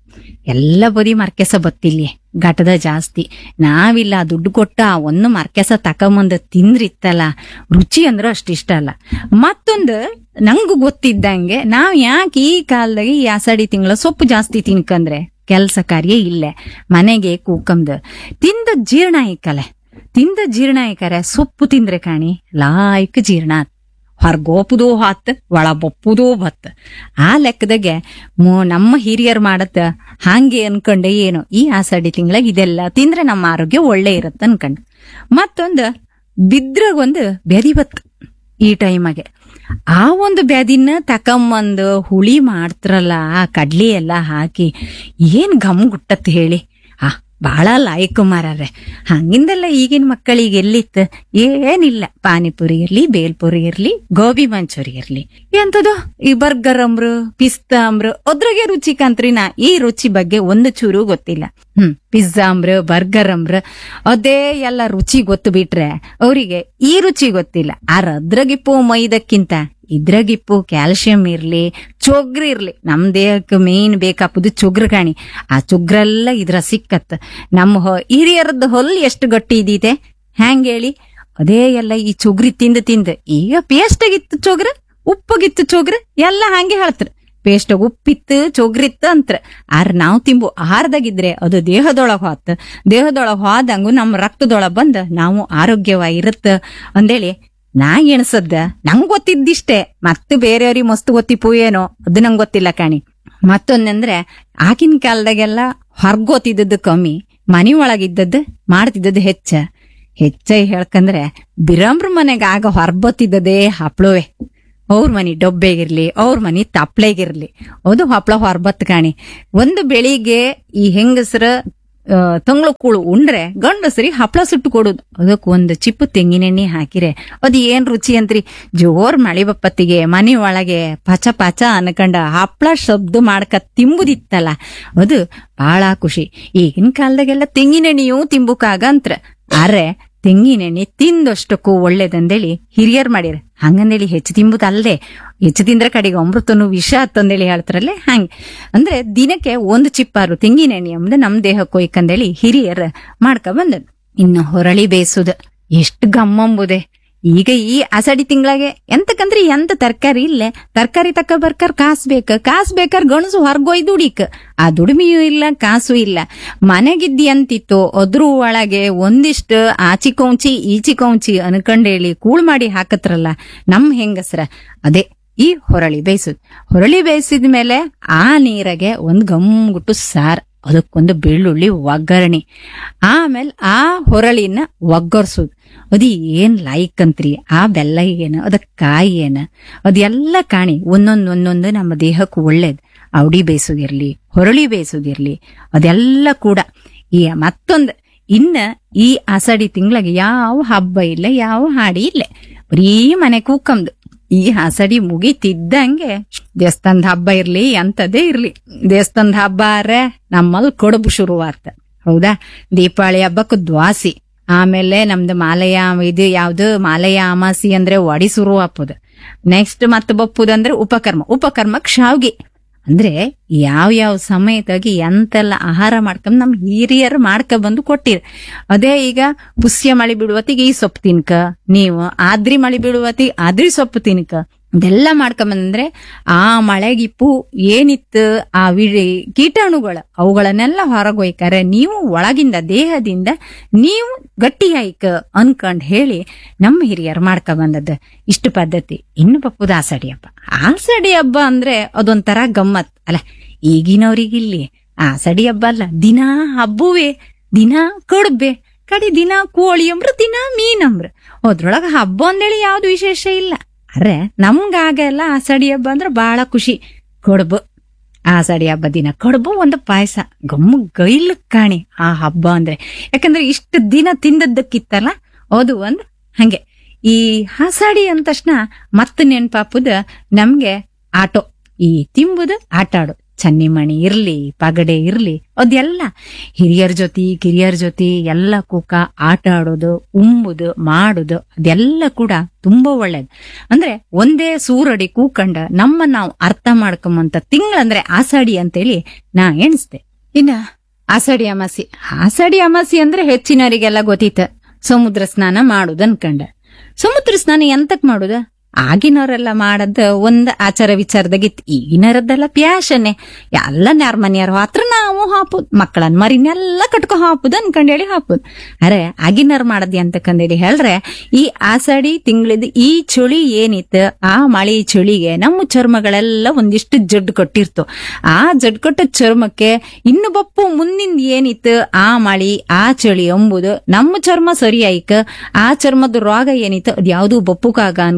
ಎಲ್ಲ ಬದಿ ಮರ್ಕೆಸ ಬತ್ತಿಲ್ಲಿ ಘಟದ ಜಾಸ್ತಿ. ನಾವಿಲ್ಲ ದುಡ್ಡು ಕೊಟ್ಟ ಒಂದು ಮರ್ಕೆಸ ತಕೊಂಬಂದ ತಿಂದ್ರಿತ್ತಲ್ಲ ರುಚಿ ಅಂದ್ರ ಅಷ್ಟಿಷ್ಟ ಅಲ್ಲ. ಮತ್ತೊಂದು ನಂಗೂ ಗೊತ್ತಿದ್ದಂಗೆ ನಾವ್ ಯಾಕೆ ಈ ಕಾಲದಾಗ ಈ ಆಷಾಢಿ ತಿಂಗಳ ಸೊಪ್ಪು ಜಾಸ್ತಿ ತಿನ್ಕಂದ್ರೆ ಕೆಲ್ಸ ಕಾರ್ಯ ಇಲ್ಲೇ ಮನೆಗೆ ಕೂಕಂದ್ ತಿಂದ ಜೀರ್ಣ ಇಕ್ಕಲೆ ತಿಂದ ಜೀರ್ಣ ಇಕ್ಕರೆ ಸೊಪ್ಪು ತಿಂದ್ರೆ ಕಾಣಿ ಲಾಯ್ಕ್ ಜೀರ್ಣ ಹೊರ್ಗೋಪುದೂ ಹಾತ್ ಒಳ ಬಪ್ಪುದೂ ಬತ್. ಆ ಲೆಕ್ಕದಾಗೆ ನಮ್ಮ ಹಿರಿಯರ್ ಮಾಡತ್ತ ಹಂಗೆ ಅನ್ಕೊಂಡೆ ಏನು ಈ ಆಷಾಢಿ ತಿಂಗಳಾಗ ಇದೆಲ್ಲ ತಿಂದ್ರೆ ನಮ್ಮ ಆರೋಗ್ಯ ಒಳ್ಳೆ ಇರತ್ತ ಅನ್ಕಂಡ್. ಮತ್ತೊಂದು ಬಿದ್ರಾಗ ಒಂದು ಬೆದಿ ಬತ್ ಈ ಟೈಮಾಗೆ ಆ ಒಂದು ಬ್ಯಾದಿನ ತಕಂಬಂದು ಹುಳಿ ಮಾಡ್ತಾರಲ್ಲ ಆ ಕಡ್ಲಿ ಎಲ್ಲ ಹಾಕಿ ಏನ್ ಘಮ್ ಗುಟ್ಟತ್ ಹೇಳಿ. ಆ ಬಾಳ ಲಾಯಕ್ ಮಾರ್ರೆ. ಹಂಗಿಂದೆಲ್ಲ ಈಗಿನ ಮಕ್ಕಳಿಗೆ ಎಲ್ಲಿತ್ತು? ಏನಿಲ್ಲ, ಪಾನಿಪುರಿ ಇರ್ಲಿ, ಬೇಲ್ಪುರಿ ಇರ್ಲಿ, ಗೋಬಿ ಮಂಚೂರಿ ಇರ್ಲಿ, ಎಂತದು ಈ ಬರ್ಗರ್ ಅಂಬ್ರು, ಪಿಸ್ತಾ ಅಂಬ್ರು, ಅದ್ರಾಗೆ ರುಚಿ ಕಂತ್ರಿ. ನಾ ಈ ರುಚಿ ಬಗ್ಗೆ ಒಂದು ಚೂರು ಗೊತ್ತಿಲ್ಲ. ಹ್ಮ್ ಪಿಜ್ಜಾ ಅಂಬ್ರ, ಬರ್ಗರ್ ಅಂಬ್ರ, ಅದೇ ಎಲ್ಲ ರುಚಿ ಗೊತ್ತು ಬಿಟ್ರೆ ಅವರಿಗೆ ಈ ರುಚಿ ಗೊತ್ತಿಲ್ಲ. ಆರ ಅದ್ರಾಗಿಪ್ಪು ಮೈದಕ್ಕಿಂತ ಇದ್ರಾಗಿಪ್ಪು ಕ್ಯಾಲ್ಸಿಯಂ ಇರ್ಲಿ, ಚೊಗ್ರು ಇರ್ಲಿ. ನಮ್ ದೇಹಕ್ಕೆ ಮೇನ್ ಬೇಕಾಪುದು ಚೊಗ್ರು ಕಾಣಿ. ಆ ಚೊಗ್ರೆಲ್ಲ ಇದ್ರ ಸಿಕ್ಕತ್. ನಮ್ಮ ಹಿರಿಯರದ್ದು ಹೊಲ್ ಎಷ್ಟು ಗಟ್ಟಿ ಇದೀತೆ ಹ್ಯಾಂಗ ಹೇಳಿ. ಅದೇ ಎಲ್ಲ ಈ ಚೊಗ್ರಿ ತಿಂದು ತಿಂದು ಈಗ ಪೇಸ್ಟ್ ಆಗಿತ್ತು ಚೊಗ್ರ, ಉಪ್ಪಗಿತ್ತು ಚೊಗ್ರ, ಎಲ್ಲ ಹಂಗೆ ಹೇಳ್ತಾರ. ಪೇಸ್ಟ್ ಉಪ್ಪಿತ್ತು ಚೊಗ್ರಿತ್ತು ಅಂತ್ರ. ಆರ್ ನಾವ್ ತಿಂಬು ಆಹಾರದಾಗಿದ್ರೆ ಅದು ದೇಹದೊಳಗ್ ಹೋತ್. ದೇಹದೊಳಗ್ ಹೋದಂಗು ನಮ್ ರಕ್ತದೊಳಗ್ ಬಂದ್ ನಾವು ಆರೋಗ್ಯವಾಗಿರುತ್ತ ಅಂದೇಳಿ ನಾ ಎಣಸದ್ದ. ನಂಗ್ ಗೊತ್ತಿದ್ದಿಷ್ಟೇ, ಮತ್ತೆ ಬೇರೆಯವ್ರಿಗೆ ಮಸ್ತ್ ಗೊತ್ತಿಪ್ಪು ಏನೋ ಅದು ನಂಗ್ ಗೊತ್ತಿಲ್ಲ ಕಾಣಿ. ಮತ್ತೊಂದಂದ್ರೆ ಆಗಿನ ಕಾಲದಾಗೆಲ್ಲ ಹೊರ್ಗೋತಿದ್ದದ್ದು ಕಮ್ಮಿ, ಮನಿ ಒಳಗಿದ್ದದ್ದು ಮಾಡ್ತಿದ್ದದ್ದು ಹೆಚ್ಚ. ಹೆಚ್ಚ ಹೇಳ್ಕಂದ್ರೆ ಬಿರಂಬ್ರ ಮನೆಗ ಆಗ ಹೊರ್ಬತ್ತಿದ್ದದೇ ಹಪ್ಳವೇ. ಅವ್ರ ಮನಿ ಡೊಬ್ಬೆಗಿರ್ಲಿ, ಅವ್ರ ಮನಿ ತಪ್ಳೆಗಿರ್ಲಿ, ಅದು ಹಪ್ಳ ಹೊರ್ಬತ್ ಕಾಣಿ. ಒಂದು ಬೆಳಿಗ್ಗೆ ಈ ಹೆಂಗಸರ ತಂಗ್ಳು ಕೂಳು ಉಂಡ್ರೆ ಗಂಡಸರಿಗೆ ಹಪ್ಳ ಸುಟ್ಟು ಕೊಡುದು. ಅದಕ್ ಒಂದು ಚಿಪ್ಪು ತೆಂಗಿನೆಣ್ಣೆ ಹಾಕಿರೆ ಅದು ಏನ್ ರುಚಿ ಅಂತ್ರಿ. ಜೋರ್ ಮಳಿ ಬಪ್ಪತ್ತಿಗೆ ಮನಿ ಒಳಗೆ ಪಚ ಪಚ ಅನ್ಕಂಡ ಹಪ್ಳ ಶಬ್ದ ಮಾಡ್ಕ ತಿಂಬುದಿತ್ತಲ್ಲ, ಅದು ಬಹಳ ಖುಷಿ. ಈಗಿನ ಕಾಲದಾಗೆಲ್ಲ ತೆಂಗಿನೆಣ್ಣೆಯೂ ತಿಂಬುಕಾಗಂತ್ರ. ಆದ್ರೆ ತೆಂಗಿನೆಣ್ಣೆ ತಿಂದಷ್ಟಕ್ಕೂ ಒಳ್ಳೇದಂದೇಳಿ ಹಿರಿಯರ್ ಮಾಡಿರ. ಹಂಗಂದೇಳಿ ಹೆಚ್ಚು ತಿಂಬುದಲ್ದೆ, ಹೆಚ್ಚು ತಿಂದ್ರೆ ಕಡೆಗೆ ಅಮೃತನು ವಿಷ ಅಂತಂದೇಳಿ ಹೇಳ್ತಾರಲ್ಲೇ ಹಂಗೆ. ಅಂದ್ರೆ ದಿನಕ್ಕೆ ಒಂದು ಚಿಪ್ಪಾರು ತೆಂಗಿನೆಣ್ಣೆ ಅಂಬುದು ನಮ್ ದೇಹಕ್ಕೆ ಹೋಯ್ಕಂದೇಳಿ ಹಿರಿಯರ್ ಮಾಡ್ಕ ಬಂದ. ಇನ್ನು ಹೊರಳಿ ಬೇಯಿಸುದ ಎಷ್ಟು ಗಮ್ಮಂಬುದೆ. ಈಗ ಈ ಅಸಡಿ ತಿಂಗಳಾಗೆ ಎಂತಕಂದ್ರೆ ಎಂತ ತರಕಾರಿ ಇಲ್ಲೇ, ತರಕಾರಿ ತಕ್ಕ ಬರ್ಕರ್ ಕಾಸ್ ಬೇಕ, ಕಾಸ್ ಬೇಕಾರ ಗಣಸು ಹೊರ್ಗೊಯ್ ದುಡಿಕ್. ಆ ದುಡಿಮೆಯೂ ಇಲ್ಲ, ಕಾಸು ಇಲ್ಲ. ಮನೆಗಿದ್ದಿ ಅಂತಿತ್ತು ಅದ್ರ ಒಳಗೆ ಒಂದಿಷ್ಟು ಆಚಿ ಕೌಂಚಿ ಈಚಿ ಕೌಂಚಿ ಅನ್ಕಂಡೇಳಿ ಕೂಳ್ ಮಾಡಿ ಹಾಕತ್ರಲ್ಲ ನಮ್ ಹೆಂಗಸ್ರ. ಅದೇ ಈ ಹೊರಳಿ ಬೇಯಿಸುದ್. ಹೊರಳಿ ಬೇಯಿಸಿದ ಮೇಲೆ ಆ ನೀರಾಗೆ ಒಂದ್ ಗಮ್ಗುಟ್ಟು ಸಾರ್, ಅದಕ್ಕೊಂದು ಬೆಳ್ಳುಳ್ಳಿ ಒಗ್ಗರಣೆ, ಆಮೇಲೆ ಆ ಹೊರಳಿನ ಒಗ್ಗರ್ಸುದ್. ಅದಿ ಏನ್ ಲಾಯ್ಕ್ ಅಂತ್ರಿ. ಆ ಬೆಲ್ಲ ಏನ, ಅದಕ್ ಕಾಯಿ ಏನ, ಅದೆಲ್ಲ ಕಾಣಿ ಒಂದೊಂದ್ ಒಂದೊಂದು ನಮ್ಮ ದೇಹಕ್ಕೆ ಒಳ್ಳೇದ್. ಅವಡಿ ಬೇಯಿಸೋದಿರ್ಲಿ, ಹೊರಳಿ ಬೇಯಿಸೋದಿರ್ಲಿ, ಅದೆಲ್ಲ ಕೂಡ. ಈ ಮತ್ತೊಂದ್ ಇನ್ನ ಈ ಆಷಾಢಿ ತಿಂಗಳಿಗೆ ಯಾವ ಹಬ್ಬ ಇಲ್ಲ, ಯಾವ ಹಾಡಿ ಇಲ್ಲ, ಬರೀ ಮನೆ ಕೂಕಂದು. ಈ ಆಷಾಢಿ ಮುಗಿತಿದ್ದಂಗೆ ದೇವಸ್ಥಾನದ ಹಬ್ಬ ಇರ್ಲಿ ಎಂತದೇ ಇರ್ಲಿ, ದೇವಸ್ಥಾನದ ಹಬ್ಬ ಆರೆ ನಮ್ಮಲ್ಲಿ ಕೊಡಬು ಶುರುವಾರ್ತ. ಹೌದಾ? ದೀಪಾವಳಿ ಹಬ್ಬಕ್ಕೆ ದ್ವಾಸಿ, ಆಮೇಲೆ ನಮ್ದು ಮಾಲಯ ಇದು ಯಾವ್ದು ಮಾಲಯ ಅಮಾಸಿ ಅಂದ್ರೆ ಒಡಿ ಶುರು ಹಾಪುದು. ನೆಕ್ಸ್ಟ್ ಮತ್ ಬಪ್ಪುದಂದ್ರೆ ಉಪಕರ್ಮ, ಉಪಕರ್ಮಕ್ ಶಾವ್ಗಿ. ಅಂದ್ರೆ ಯಾವ ಯಾವ ಸಮಯದಾಗಿ ಎಂತೆಲ್ಲ ಆಹಾರ ಮಾಡ್ಕೊಂಡ್ ನಮ್ ಹಿರಿಯರು ಮಾಡ್ಕ ಬಂದು ಕೊಟ್ಟಿರ. ಅದೇ ಈಗ ಪುಷ್ಯ ಮಳಿ ಬಿಡುವತ್ತಿಗೆ ಈ ಸೊಪ್ಪು ತಿನ್ಕ, ನೀವು ಆದ್ರಿ ಮಳಿ ಬಿಡುವತ್ತಿಗೆ ಆದ್ರಿ ಸೊಪ್ಪು ತಿನ್ಕ, ಇದೆಲ್ಲ ಮಾಡ್ಕೊಂಬಂದ್ರೆ ಆ ಮಳೆಗಿಪ್ಪು ಏನಿತ್ತು ಆ ವಿಡಿ ಕೀಟಾಣುಗಳ ಅವುಗಳನ್ನೆಲ್ಲ ಹೊರಗೊಯ್ಕಾರೆ ನೀವು ಒಳಗಿಂದ ದೇಹದಿಂದ ನೀವು ಗಟ್ಟಿಯಾಯ್ಕ ಅನ್ಕಂಡ್ ಹೇಳಿ ನಮ್ಮ ಹಿರಿಯರು ಮಾಡ್ಕ ಬಂದದ್ದು ಇಷ್ಟು ಪದ್ಧತಿ. ಇನ್ನು ಬಪ್ಪುದು ಆಷಾಢಿ ಹಬ್ಬ. ಆಷಾಢಿ ಹಬ್ಬ ಅಂದ್ರೆ ಅದೊಂಥರ ಗಮ್ಮತ್ ಅಲ್ಲ. ಈಗಿನವ್ರಿಗಿಲ್ಲಿ ಆಷಾಢಿ ಹಬ್ಬ ಅಲ್ಲ, ದಿನಾ ಹಬ್ಬುವೆ, ದಿನಾ ಕಡುಬೆ, ಕಡಿ ದಿನಾ ಕೋಳಿ ಅಂಬ್ರ, ದಿನಾ ಮೀನಂಬ್ರ. ಅದ್ರೊಳಗ ಹಬ್ಬ ಅಂದೇಳಿ ಯಾವ್ದು ವಿಶೇಷ ಇಲ್ಲ. ಅರೆ ನಮ್ಗಾಗ ಎಲ್ಲ ಆಷಾಢಿ ಹಬ್ಬ ಅಂದ್ರೆ ಬಹಳ ಖುಷಿ. ಕಡುಬು, ಆಷಾಢಿ ಹಬ್ಬ ದಿನ ಕಡುಬು ಒಂದು ಪಾಯಸ, ಗಮ್ಮು ಗೈಲ್ ಕಾಣಿ ಆ ಹಬ್ಬ ಅಂದ್ರೆ. ಯಾಕಂದ್ರೆ ಇಷ್ಟು ದಿನ ತಿಂದದ್ದಕ್ಕಿತ್ತಲ್ಲ ಅದು ಒಂದ್ ಹಂಗೆ. ಈ ಆಷಾಢಿ ಅಂದ ತಕ್ಷಣ ಮತ್ತ ನೆನ್ಪಾಪುದ ನಮ್ಗೆ ಆಟೋ, ಈ ತಿಂಬುದು ಆಟ ಆಡೋ, ಚನ್ನಿಮಣಿ ಇರ್ಲಿ, ಪಗಡೆ ಇರ್ಲಿ, ಅದೆಲ್ಲ ಹಿರಿಯರ್ ಜೊತೆ ಕಿರಿಯರ್ ಜೊತೆ ಎಲ್ಲ ಕೂಕ ಆಟ ಆಡೋದು, ಉಂಬುದು, ಮಾಡುದು, ಅದೆಲ್ಲ ಕೂಡ ತುಂಬಾ ಒಳ್ಳೇದು. ಅಂದ್ರೆ ಒಂದೇ ಸೂರಡಿ ಕೂಕಂಡ ನಮ್ಮ ನಾವು ಅರ್ಥ ಮಾಡ್ಕೊಂಬಂತ ತಿಂಗಳಂದ್ರೆ ಆಷಾಢಿ ಅಂತೇಳಿ ನಾ ಎಣಿಸ್ದೆ. ಇನ್ನ ಆಷಾಢಿ ಅಮಾಸಿ, ಆಷಾಢಿ ಅಮಾಸಿ ಅಂದ್ರೆ ಹೆಚ್ಚಿನವರಿಗೆಲ್ಲ ಗೊತ್ತಿತ್ತ ಸಮುದ್ರ ಸ್ನಾನ ಮಾಡುದು ಅನ್ಕಂಡ. ಸಮುದ್ರ ಸ್ನಾನ ಎಂತಕ್ ಮಾಡುದ? ಆಗಿನವರೆಲ್ಲ ಮಾಡದ ಒಂದ್ ಆಚಾರ ವಿಚಾರದಾಗಿತ್ತು. ಈಗಿನರದ್ದೆಲ್ಲ ಪ್ಯಾಶನ್ನೇ. ಎಲ್ಲ ನ್ಯಾರ್ಮನ್ಯಾರು ಹತ್ರ ನಾವು ಹಾಪುದ್, ಮಕ್ಕಳನ್ ಮರಿನೆಲ್ಲ ಕಟ್ಕೊ ಹಾಪುದ್ ಅನ್ಕಂಡೇಳಿ ಹಾಪುದ್. ಅರೆ ಆಗಿನವ್ರು ಮಾಡದ್ ಅಂತಕಂದೇಳಿ ಹೇಳ್ರೆ, ಈ ಆಷಾಢಿ ತಿಂಗಳಿದ್ ಈ ಚಳಿ ಏನಿತ್ತು, ಆ ಮಳಿ ಚಳಿಗೆ ನಮ್ಮ ಚರ್ಮಗಳೆಲ್ಲ ಒಂದಿಷ್ಟು ಜಡ್ ಕೊಟ್ಟಿರ್ತು. ಆ ಜಡ್ ಕೊಟ್ಟ ಚರ್ಮಕ್ಕೆ ಇನ್ನು ಬಪ್ಪು ಮುಂದಿನ ಏನಿತ್ತು ಆ ಮಳಿ ಆ ಚಳಿ ಎಂಬುದು ನಮ್ಮ ಚರ್ಮ ಸರಿ ಆಯ್ಕ ಆ ಚರ್ಮದ ರೋಗ ಏನಿತ್ತು ಅದ್ ಯಾವ್ದು ಬಪ್ಪುಕಾಗ ಅನ್ಕಂಡೇಳಿ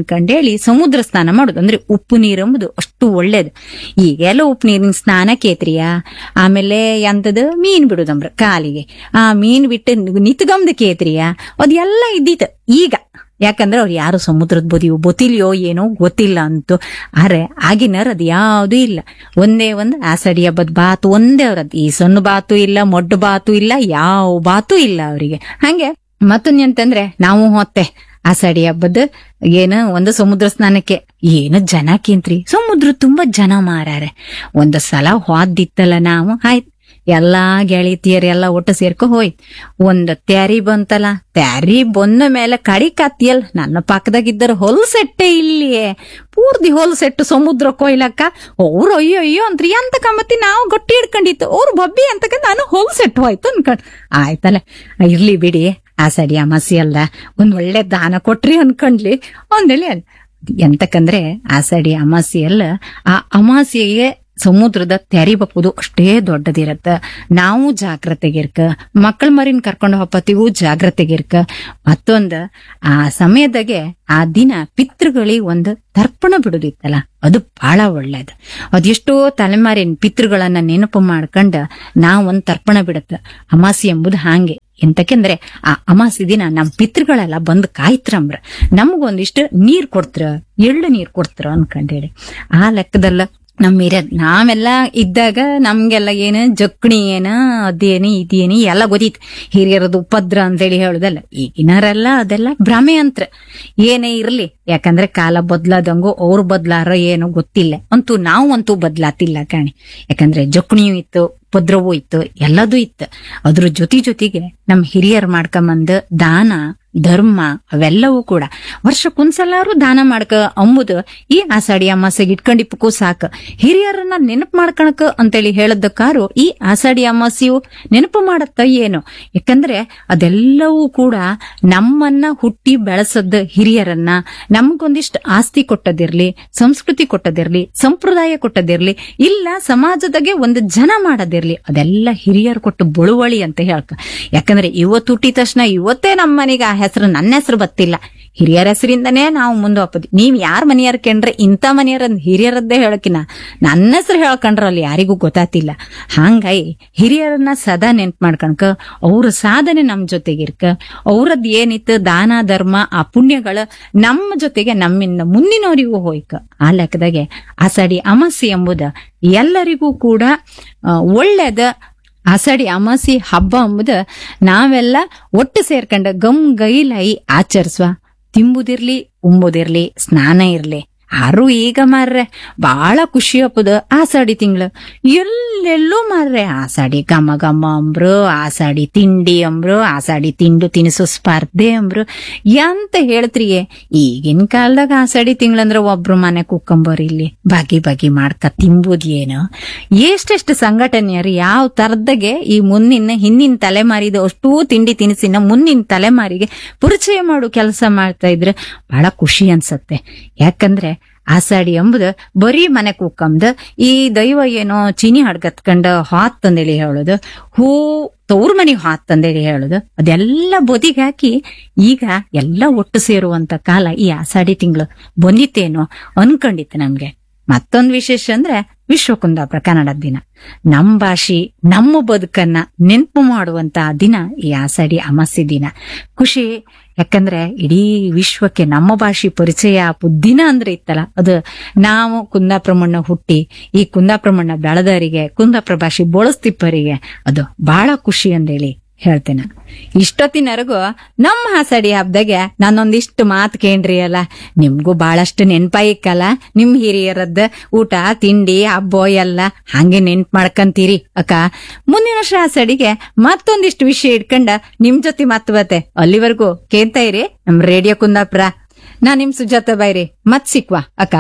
ಅಂತೇಳಿ ಸಮುದ್ರ ಸ್ನಾನ ಮಾಡುದು. ಅಂದ್ರೆ ಉಪ್ಪು ನೀರು ಎಂಬುದು ಅಷ್ಟು ಒಳ್ಳೇದು. ಈಗೆಲ್ಲ ಉಪ್ಪು ನೀರಿನ ಸ್ನಾನ ಕೇತ್ರಿಯ. ಆಮೇಲೆ ಎಂತದ ಮೀನ್ ಬಿಡುದಂಬ್ರ ಕಾಲಿಗೆ, ಆ ಮೀನ್ ಬಿಟ್ಟು ನಿತ್ಗಮ್ದ ಕೇತ್ರಿಯ, ಅದೆಲ್ಲ ಇದ್ದಿತ್ತು. ಈಗ ಯಾಕಂದ್ರೆ ಅವ್ರು ಯಾರು ಸಮುದ್ರದ ಬದಿಯೋ ಗೊತ್ತಿಲ್ಯೋ ಏನೋ ಗೊತ್ತಿಲ್ಲ ಅಂತು. ಆದ್ರೆ ಆಗಿನರ್ ಅದ್ ಯಾವ್ದು ಇಲ್ಲ. ಒಂದೇ ಒಂದು ಆಸಡಿ ಹಬ್ಬದ ಬಾತು ಒಂದೇ ಅವ್ರದ್. ಈ ಸಣ್ಣ ಬಾತು ಇಲ್ಲ, ಮೊಡ್ಡು ಬಾತು ಇಲ್ಲ, ಯಾವ ಬಾತು ಇಲ್ಲ ಅವರಿಗೆ. ಹಂಗೆ ಮತ್ತೊಂದ್ ಅಂತಂದ್ರೆ ನಾವು ಹೊತ್ತೆ ಆಸಡಿ ಹಬ್ಬದ ಏನು ಒಂದು ಸಮುದ್ರ ಸ್ನಾನಕ್ಕೆ ಏನು ಜನ ಕೇಂತ್ರಿ. ಸಮುದ್ರ ತುಂಬಾ ಜನ ಮಾರಾರೆ. ಒಂದ್ ಸಲ ಹೋದಿತ್ತಲ್ಲ ನಾವು, ಆಯ್ತು ಎಲ್ಲಾ ಗೆಳತಿಯರೆಲ್ಲ ಒಟ್ಟು ಸೇರ್ಕೊ ಹೋಯ್ತು. ಒಂದ್ ತ್ಯಾರಿ ಬಂತಲ್ಲ, ತ್ಯಾರಿ ಬಂದ ಮೇಲೆ ಕಡಿ ಕತ್ತಿಯಲ್ ನನ್ನ ಪಕ್ಕದಾಗಿದ್ದರು ಹೊಲ್ಸೆಟ್ಟೆ ಇಲ್ಲಿಯೇ ಪೂರ್ತಿ ಹೊಲ್ಸೆಟ್ಟು ಸಮುದ್ರ ಕೊಯ್ಲಕ್ಕ. ಅವ್ರು ಅಯ್ಯೋ ಅಯ್ಯೋ ಅಂತ್ರಿ ಅಂತ ಕಮ್ಮತ್ತಿ ನಾವು ಗಟ್ಟಿ ಹಿಡ್ಕೊಂಡಿತ್ತು. ಅವ್ರು ಬಬ್ಬಿ ಅಂತಕ ನಾನು ಹೊಲ್ಸೆಟ್ಟು ಹೋಯ್ತು ಅನ್ಕೊಂಡ್ ಆಯ್ತಲ್ಲ ಇರ್ಲಿ ಬಿಡಿ, ಆ ಸಡಿ ಅಮಾಸಿ ಅಲ್ಲ, ಒಂದ್ ಒಳ್ಳೆ ದಾನ ಕೊಟ್ರಿ ಅನ್ಕೊಂಡ್ಲಿ ಒಂದೇಳಿ ಅಲ್ಲ. ಎಂತಕಂದ್ರೆ ಆ ಸಡಿ ಅಮಾಸಿ ಅಲ್ಲ, ಆ ಅಮಾಸಿಗೆ ಸಮುದ್ರದ ತೆರಿ ಬಪ್ಪುದು ಅಷ್ಟೇ ದೊಡ್ಡದಿರತ್ತ. ನಾವು ಜಾಗ್ರತೆಗಿರ್ಕ, ಮಕ್ಕಳ ಮರಿನ್ ಕರ್ಕೊಂಡು ಹೋಗತ್ತಿಗೂ ಜಾಗ್ರತೆಗಿರ್ಕ. ಮತ್ತೊಂದ ಆ ಸಮಯದಾಗೆ ಆ ದಿನ ಪಿತೃಗಳಿಗೆ ಒಂದು ತರ್ಪಣ ಬಿಡುದಿತ್ತಲ್ಲ, ಅದು ಬಹಳ ಒಳ್ಳೇದು. ಅದೆಷ್ಟೋ ತಲೆಮಾರಿನ ಪಿತೃಗಳನ್ನ ನೆನಪು ಮಾಡ್ಕೊಂಡ ನಾವ್ ಒಂದ್ ತರ್ಪಣ ಬಿಡತ್ತ. ಅಮಾಸಿ ಎಂಬುದು ಹಾಂಗೆ. ಎಂತಕೆಂದ್ರೆ ಆ ಅಮಾಸಿ ದಿನ ನಮ್ ಪಿತೃಗಳೆಲ್ಲ ಬಂದ್ ಕಾಯ್ತ್ರಂಬ್ರ, ನಮಗೊಂದಿಷ್ಟು ನೀರ್ ಕೊಡ್ತ್ರ, ಎಳ್ಳು ನೀರ್ ಕೊಡ್ತ್ರ ಅನ್ಕೊಂಡೇಳಿ. ಆ ಲೆಕ್ಕದಲ್ಲ ನಮ್ ಹಿರಿಯರ್ ನಾವೆಲ್ಲ ಇದ್ದಾಗ ನಮ್ಗೆಲ್ಲ ಏನು ಜಕ್ಣಿ ಏನ ಅದೇನಿ ಇದೇನಿ ಎಲ್ಲ ಗೊತ್ತಿತ್ತು. ಹಿರಿಯರದು ಉಪದ್ರ ಅಂತೇಳಿ ಹೇಳುದಲ್ಲ. ಈಗಿನರೆಲ್ಲ ಅದೆಲ್ಲ ಭ್ರಮೆ ಅಂತ್ರ. ಏನೇ ಇರ್ಲಿ, ಯಾಕಂದ್ರೆ ಕಾಲ ಬದ್ಲಾದಂಗು ಅವ್ರು ಬದ್ಲಾರ ಏನೋ ಗೊತ್ತಿಲ್ಲ. ಅಂತೂ ನಾವು ಅಂತೂ ಬದ್ಲಾತಿಲ್ಲ ಕಾಣಿ. ಯಾಕಂದ್ರೆ ಜಕ್ಣಿಯೂ ಇತ್ತು, ಉಪದ್ರವೂ ಇತ್ತು, ಎಲ್ಲದೂ ಇತ್ತು. ಅದ್ರ ಜೊತೆ ಜೊತೆಗೆ ನಮ್ ಹಿರಿಯರ್ ಮಾಡ್ಕೊಂಬಂದ ದಾನ ಧರ್ಮ ಅವೆಲ್ಲವೂ ಕೂಡ ವರ್ಷಕ್ಕೊಂದ್ಸಲಾರು ದಾನ ಮಾಡ್ಕ ಅಂಬುದು ಈ ಆಷಾಢಿ ಅಮಾಸೆಗೆ ಇಟ್ಕೊಂಡಿಪ್ಪಕ್ಕೂ ಸಾಕು. ಹಿರಿಯರನ್ನ ನೆನಪು ಮಾಡ್ಕಣಕ ಅಂತೇಳಿ ಹೇಳದಕ್ಕಾರು ಈ ಆಷಾಢಿ ಅಮಾಸೆಯು ನೆನಪು ಮಾಡತ್ತ ಏನು. ಯಾಕಂದ್ರೆ ಅದೆಲ್ಲವೂ ಕೂಡ ನಮ್ಮನ್ನ ಹುಟ್ಟಿ ಬೆಳೆಸದ ಹಿರಿಯರನ್ನ, ನಮ್ಗೊಂದಿಷ್ಟು ಆಸ್ತಿ ಕೊಟ್ಟದಿರ್ಲಿ, ಸಂಸ್ಕೃತಿ ಕೊಟ್ಟದಿರ್ಲಿ, ಸಂಪ್ರದಾಯ ಕೊಟ್ಟದಿರ್ಲಿ, ಇಲ್ಲ ಸಮಾಜದಾಗೆ ಒಂದು ಜನ ಮಾಡದಿರ್ಲಿ, ಅದೆಲ್ಲ ಹಿರಿಯರು ಕೊಟ್ಟು ಬಳುವಳಿ ಅಂತ ಹೇಳ್ಕ. ಯಾಕಂದ್ರೆ ಇವತ್ತು ಹುಟ್ಟಿದ ತಕ್ಷಣ ಇವತ್ತೇ ನಮ್ಮ ಮನೆಗೆ ಆ ಹೆಸರು ನನ್ನ ಹೆಸರು ಬತ್ತಿಲ್ಲ, ಹಿರಿಯರ ಹೆಸರಿಂದನೇ ನಾವು ಮುಂದೆ ಹೋಗ್ಬೋದು. ನೀವ್ ಯಾರ್ ಮನೆಯರ್ ಕಂಡ್ರೆ ಇಂಥ ಮನೆಯರ ಹಿರಿಯರದ್ದೇ ಹೇಳಕಿನ ನನ್ನ ಹೆಸರು ಹೇಳ್ಕೊಂಡ್ರ ಅಲ್ಲಿ ಯಾರಿಗೂ ಗೊತ್ತಾತಿಲ್ಲ. ಹಂಗಾಗಿ ಹಿರಿಯರನ್ನ ಸದಾ ನೆನ್ಪು ಮಾಡ್ಕಣಕ, ಅವ್ರ ಸಾಧನೆ ನಮ್ ಜೊತೆಗಿರ್ಕ, ಅವ್ರದ್ ಏನಿತ್ತು ದಾನ ಧರ್ಮ ಆ ಪುಣ್ಯಗಳ ನಮ್ಮ ಜೊತೆಗೆ ನಮ್ಮಿಂದ ಮುಂದಿನವರಿಗೂ ಹೋಯ್ಕ. ಆ ಲೆಕ್ಕದಾಗೆ ಆಷಾಢಿ ಅಮಾಸೆ ಎಂಬುದ ಎಲ್ಲರಿಗೂ ಕೂಡ ಒಳ್ಳೇದ. ಆಷಾಢಿ ಅಮಾಸಿ ಹಬ್ಬ ಎಂಬುದು ನಾವೆಲ್ಲ ಒಟ್ಟು ಸೇರ್ಕೊಂಡ ಗಮ್ ಗೈಲೈ ಆಚರಿಸುವ. ತಿಂಬುದಿರ್ಲಿ, ಉಂಬುದಿರ್ಲಿ, ಸ್ನಾನ ಇರ್ಲಿ. ಯಾರು ಈಗ ಮಾರ್ರೆ ಬಹಳ ಖುಷಿ ಹಬ್ಬದ ಆಷಾಢಿ ತಿಂಗಳು ಎಲ್ಲೆಲ್ಲೂ ಮಾರ್ರೆ ಆಷಾಢಿ ಘಮ ಘಮ ಅಂಬ್ರು, ಆಷಾಢಿ ತಿಂಡಿ ಅಂಬ್ರು, ಆಷಾಢಿ ತಿಂಡು ತಿನಿಸು ಸ್ಪರ್ಧೆ ಅಂಬ್ರು. ಎಂತ ಹೇಳ್ತ್ರಿಯೇ, ಈಗಿನ ಕಾಲದಾಗ ಆಷಾಢಿ ತಿಂಗಳಂದ್ರ ಒಬ್ರು ಮನೆ ಕುಕ್ಕಂಬರ್ ಇಲ್ಲಿ ಬಗೆ ಬಗೆ ಮಾಡ್ಕ ತಿಂಬುದ್ ಏನು. ಎಷ್ಟೆಷ್ಟು ಸಂಘಟನೆಯರು ಯಾವ ತರದಾಗೆ ಈ ಮುಂದಿನ ಹಿಂದಿನ ತಲೆಮಾರಿದ ಅಷ್ಟೂ ತಿಂಡಿ ತಿನಿಸಿನ ಮುಂದಿನ ತಲೆಮಾರಿಗೆ ಪರಿಚಯ ಮಾಡು ಕೆಲಸ ಮಾಡ್ತಾ ಇದ್ರೆ ಬಹಳ ಖುಷಿ ಅನ್ಸತ್ತೆ. ಯಾಕಂದ್ರೆ ಆಷಾಢಿ ಎಂಬುದು ಬರೀ ಮನೆ ಕೂಕಂದ ಈ ದೈವ ಏನೋ ಚೀನಿ ಹಡ್ಗತ್ಕಂಡ ಹಾತ್ ತಂದೇಳಿ ಹೇಳುದು, ಹೂ ತವ್ರ ಮನೆಗೆ ಹಾತ್ ತಂದೇಳಿ ಹೇಳುದು, ಅದೆಲ್ಲ ಬದಿಗೆ ಹಾಕಿ ಈಗ ಎಲ್ಲ ಒಟ್ಟು ಸೇರುವಂತ ಕಾಲ ಈ ಆಷಾಢಿ ತಿಂಗಳು ಬಂದಿತ್ತೇನೋ ಅನ್ಕೊಂಡಿತ್ತು ನಮ್ಗೆ. ಮತ್ತೊಂದು ವಿಶೇಷ ಅಂದ್ರೆ ವಿಶ್ವ ಕುಂದಾಪುರ ಕನ್ನಡದ ದಿನ. ನಮ್ ಭಾಷೆ ನಮ್ಮ ಬದುಕನ್ನ ನೆನಪು ಮಾಡುವಂತ ದಿನ ಈ ಆಷಾಢಿ ಅಮಾಸೆ ದಿನ. ಖುಷಿ, ಯಾಕಂದ್ರೆ ಇಡೀ ವಿಶ್ವಕ್ಕೆ ನಮ್ಮ ಭಾಷೆ ಪರಿಚಯ ದಿನ ಅಂದ್ರೆ ಇತ್ತಲ್ಲ, ಅದು ನಾವು ಕುಂದಾಪುರ ಮಣ್ಣ ಹುಟ್ಟಿ ಈ ಕುಂದಾಪುರ ಮಣ್ಣ ಬೆಳೆದವರಿಗೆ, ಕುಂದಾಪುರ ಭಾಷೆ ಬಳಸ್ತಿಪ್ಪರಿಗೆ ಅದು ಬಹಳ ಖುಷಿ ಅಂದೇಳಿ ಹೇಳ್ತೇನೆ. ಇಷ್ಟೊತ್ತಿನವರೆಗೂ ನಮ್ಮ ಆಷಾಢಿ ಹಬ್ಬದಾಗೆ ನಾನೊಂದಿಷ್ಟು ಮಾತು ಕೇಳ್ರಿ ಅಲ್ಲ, ನಿಮ್ಗೂ ಬಹಳಷ್ಟು ನೆನ್ಪಾಯಿಕ್ಕಲ್ಲ ನಿಮ್ ಹಿರಿಯರದ್ದ ಊಟ ತಿಂಡಿ ಹಬ್ಬ ಎಲ್ಲ ಹಂಗೆ ನೆನ್ಪು ಮಾಡ್ಕಂತೀರಿ ಅಕ್ಕ. ಮುಂದಿನ ವರ್ಷ ಆಷಾಢಿಗೆ ಮತ್ತೊಂದಿಷ್ಟು ವಿಷಯ ಇಟ್ಕೊಂಡ ನಿಮ್ ಜೊತೆ ಮಾತು ಬತ್ತೆ. ಅಲ್ಲಿವರೆಗೂ ಕೇಳ್ತಾ ಇರಿ ನಮ್ ರೇಡಿಯೋ ಕುಂದಾಪುರ. ನಾ ನಿಮ್ ಸುಜಾತ ಬೈರಿ, ಮತ್ ಸಿಕ್ವಾ ಅಕ್ಕ.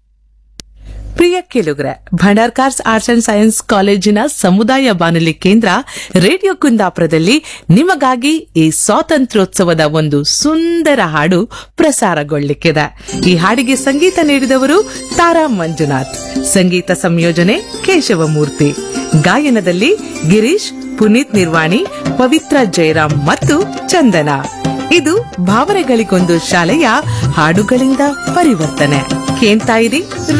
ಪ್ರಿಯ ಕೇಳುಗರೆ, ಭಂಡಾರ್ಕಾರ್ಸ್ ಆರ್ಟ್ಸ್ ಅಂಡ್ ಸೈನ್ಸ್ ಕಾಲೇಜಿನ ಸಮುದಾಯ ಬಾನುಲಿ ಕೇಂದ್ರ ರೇಡಿಯೋ ಕುಂದಾಪುರದಲ್ಲಿ ನಿಮಗಾಗಿ ಈ ಸ್ವಾತಂತ್ರ್ಯೋತ್ಸವದ ಒಂದು ಸುಂದರ ಹಾಡು ಪ್ರಸಾರಗೊಳ್ಳಿಕ್ಕಿದೆ. ಈ ಹಾಡಿಗೆ ಸಂಗೀತ ನೀಡಿದವರು ತಾರಾ ಮಂಜುನಾಥ್, ಸಂಗೀತ ಸಂಯೋಜನೆ ಕೇಶವಮೂರ್ತಿ, ಗಾಯನದಲ್ಲಿ ಗಿರೀಶ್, ಪುನೀತ್ ನಿರ್ವಾಣಿ, ಪವಿತ್ರ ಜಯರಾಮ್ ಮತ್ತು ಚಂದನ. ಇದು ಭಾವನೆಗಳಿಗೊಂದು ಶಾಲೆಯ ಹಾಡುಗಳಿಂದ ಪರಿವರ್ತನೆ. ಕೇಳ್ತಾ ಇರಿ